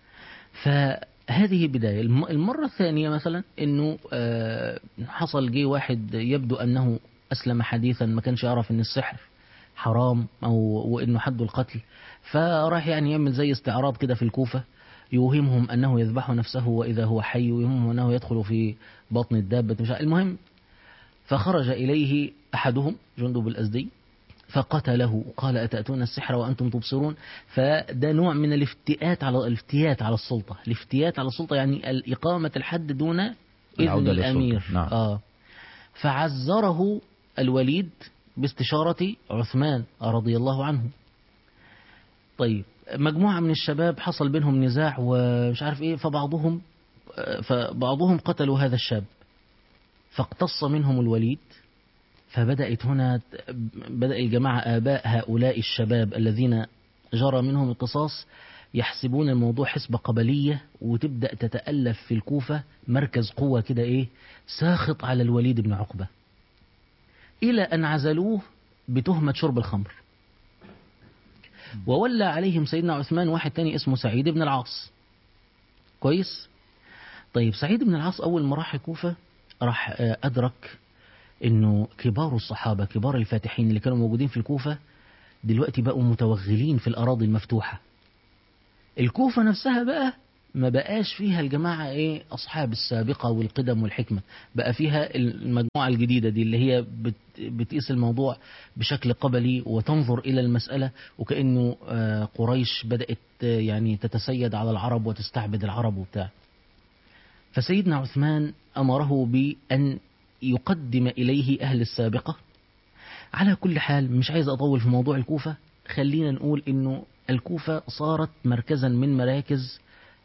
فهذه بداية. المرة الثانية مثلا أنه حصل جه واحد يبدو أنه أسلم حديثا، ما كانش يعرف أن السحر حرام أو وأنه حد القتل، فراح يعني يعمل زي استعراض كده في الكوفة، يوهمهم أنه يذبح نفسه وإذا هو حي، يوهمهم أنه يدخل في بطن الدابة. مش المهم، فخرج إليه أحدهم جندب الأزدي فقتله، قال: أتأتون السحر وأنتم تبصرون. فده نوع من الافتئات على الافتيات على السلطة، الافتيات على السلطة يعني الإقامة الحد دون إذن الأمير. نعم. آه. فعزره الوليد باستشارة عثمان رضي الله عنه. طيب مجموعة من الشباب حصل بينهم نزاع ومش عارف إيه، فبعضهم فبعضهم قتلوا هذا الشاب، فاقتص منهم الوليد. فبدأت هنا بدأ الجماعة آباء هؤلاء الشباب الذين جرى منهم القصاص يحسبون الموضوع حسبة قبلية، وتبدأ تتألف في الكوفة مركز قوة كده إيه ساخط على الوليد بن عقبة، إلى أن عزلوه بتهمة شرب الخمر. وولى عليهم سيدنا عثمان واحد تاني اسمه سعيد بن العاص. كويس. طيب سعيد بن العاص أول ما راح الكوفة راح أدرك إنه كبار الصحابة، كبار الفاتحين اللي كانوا موجودين في الكوفة دلوقتي بقوا متوغلين في الأراضي المفتوحة. الكوفة نفسها بقى ما بقاش فيها الجماعة ايه أصحاب السابقة والقدم والحكمة، بقى فيها المجموعة الجديدة دي اللي هي بت بتقيس الموضوع بشكل قبلي وتنظر إلى المسألة وكأنه آه قريش بدأت آه يعني تتسيد على العرب وتستعبد العرب وبتاع. فسيدنا عثمان أمره بأن يقدم إليه أهل السابقة. على كل حال مش عايز أطول في موضوع الكوفة، خلينا نقول إنه الكوفة صارت مركزا من مراكز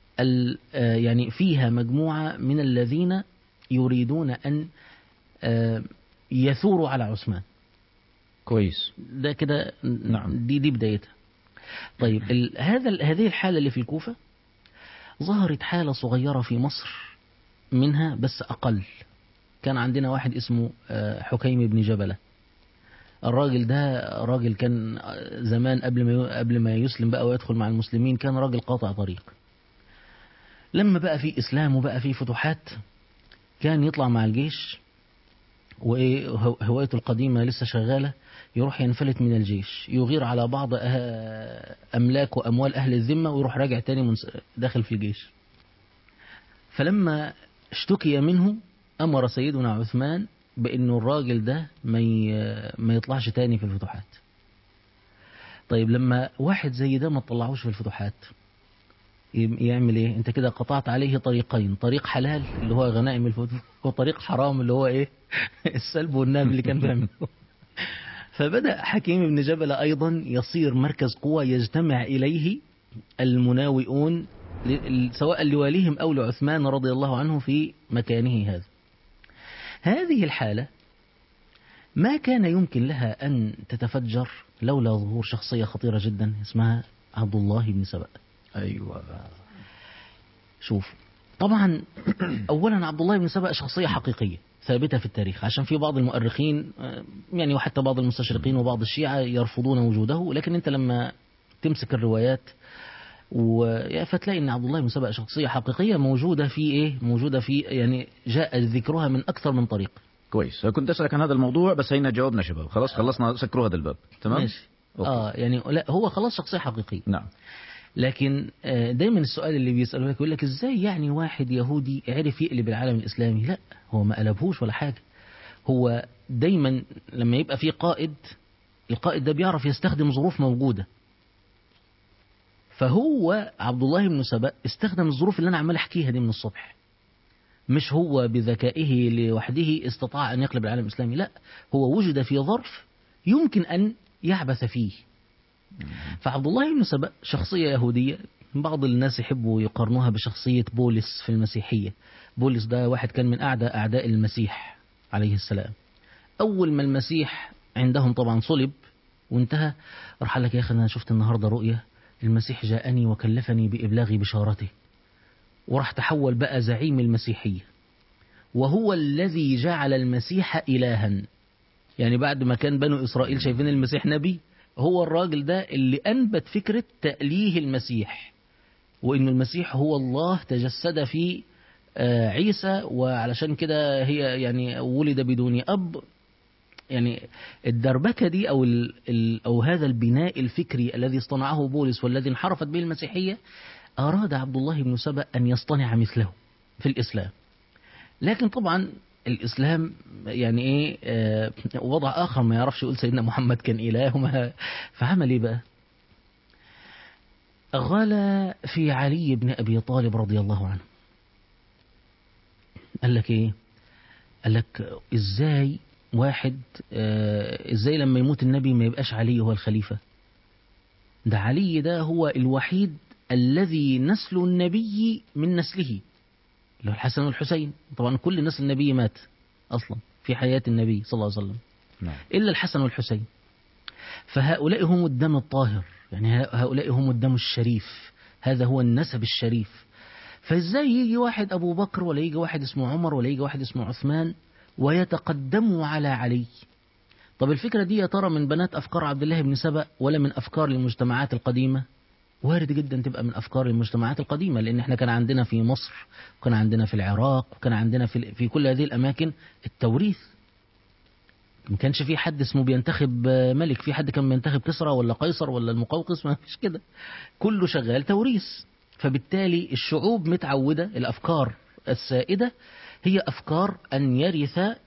يعني فيها مجموعة من الذين يريدون أن يثوروا على عثمان. كويس. ده كده نعم. دي دي بدايتها. طيب هذا هذه الحالة اللي في الكوفة ظهرت حالة صغيرة في مصر منها بس أقل. كان عندنا واحد اسمه حكيم بن جبلة. الراجل ده راجل كان زمان قبل ما قبل ما يسلم بقى ويدخل مع المسلمين كان راجل قاطع طريق. لما بقى في إسلام وبقى في فتوحات كان يطلع مع الجيش وهوايته القديمة لسه شغالة، يروح ينفلت من الجيش يغير على بعض أملاك وأموال أهل الذمة ويروح راجع تاني داخل في الجيش. فلما اشتكي منه أمر سيدنا عثمان بأنه الراجل ده ما يطلعش تاني في الفتوحات. طيب لما واحد زي ده ما تطلعوش في الفتوحات يعمل ايه؟ انت كده قطعت عليه طريقين، طريق حلال اللي هو غنائم الفتوح وطريق حرام اللي هو ايه السلب والنهب اللي كان بيعمله. فبدأ حكيم بن جبل ايضا يصير مركز قوة يجتمع اليه المناوئون سواء لواليهم او لعثمان رضي الله عنه في مكانه هذا. هذه الحالة ما كان يمكن لها ان تتفجر لولا ظهور شخصية خطيرة جدا اسمها عبد الله بن سبأ. أيوة. شوف طبعا أولا عبد الله بن سبأ شخصية حقيقية ثابتة في التاريخ، عشان في بعض المؤرخين يعني وحتى بعض المستشرقين وبعض الشيعة يرفضون وجوده، لكن أنت لما تمسك الروايات فتلاقي أن عبد الله بن سبأ شخصية حقيقية موجودة في إيه موجودة في يعني جاء ذكرها من أكثر من طريق. كويس. كنت أسألك عن هذا الموضوع بس هينا جاوبنا شباب، خلاص خلصنا سكروا هذا الباب. تمام ماشي. آه يعني لا هو خلاص شخصية حقيقية. نعم. لكن دايما السؤال اللي بيسأله لك يقول لك ازاي يعني واحد يهودي عرف يقلب العالم الإسلامي؟ لا هو ما قلبهوش ولا حاجة. هو دايما لما يبقى في قائد، القائد ده بيعرف يستخدم ظروف موجودة. فهو عبد الله بن سبأ استخدم الظروف اللي أنا عمال أحكيها دي من الصبح. مش هو بذكائه لوحده استطاع أن يقلب العالم الإسلامي، لا هو وجد في ظرف يمكن أن يعبث فيه. فعبد الله بن سبأ شخصية يهودية، بعض الناس يحبوا يقارنوها بشخصية بولس في المسيحية. بولس ده واحد كان من أعداء أعداء المسيح عليه السلام. أول ما المسيح عندهم طبعا صلب وانتهى، راح قال لك يا أخي أنا شفت النهاردة رؤية، المسيح جاءني وكلفني بإبلاغ بشارته، وراح تحول بقى زعيم المسيحية، وهو الذي جعل المسيح إلها. يعني بعد ما كان بنو إسرائيل شايفين المسيح نبي، هو الراجل ده اللي أنبت فكرة تأليه المسيح، وإن المسيح هو الله تجسد في عيسى، وعلشان كده هي يعني ولد بدون أب. يعني الدربكة دي أو, ال أو هذا البناء الفكري الذي اصطنعه بولس والذي انحرفت به المسيحية، أراد عبد الله بن سبأ أن يصطنع مثله في الإسلام. لكن طبعا الإسلام يعني إيه آه وضع آخر، ما يعرفش يقول سيدنا محمد كان إله وما فعمل إيه بقى؟ غلا في علي بن أبي طالب رضي الله عنه. قال لك إيه؟ قال لك إزاي واحد آه إزاي لما يموت النبي ما يبقاش علي هو الخليفة؟ ده علي ده هو الوحيد الذي نسل النبي من نسله، اللي هو الحسن والحسين. طبعا كل نسل النبي مات أصلا في حياة النبي صلى الله عليه وسلم، نعم. إلا الحسن والحسين. فهؤلاء هم الدم الطاهر، يعني هؤلاء هم الدم الشريف، هذا هو النسب الشريف. فإزاي يجي واحد أبو بكر ولا يجي واحد اسمه عمر ولا يجي واحد اسمه عثمان ويتقدموا على علي؟ طب الفكرة دي يا ترى من بنات أفكار عبد الله بن سبأ ولا من أفكار المجتمعات القديمة؟ وارد جدا تبقى من أفكار المجتمعات القديمة، لأن احنا كان عندنا في مصر وكان عندنا في العراق وكان عندنا في, في كل هذه الأماكن التوريث. ما كانش في حد اسمه بينتخب ملك، في حد كان بينتخب كسرى ولا قيصر ولا المقوقس، ما فيش كده، كله شغال توريث. فبالتالي الشعوب متعودة، الأفكار السائدة هي أفكار أن يرث